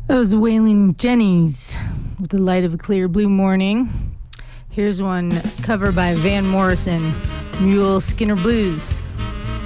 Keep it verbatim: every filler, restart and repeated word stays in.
That was Waylon Jennings with The Light of a Clear Blue Morning. Here's one cover by Van Morrison, Mule Skinner Blues.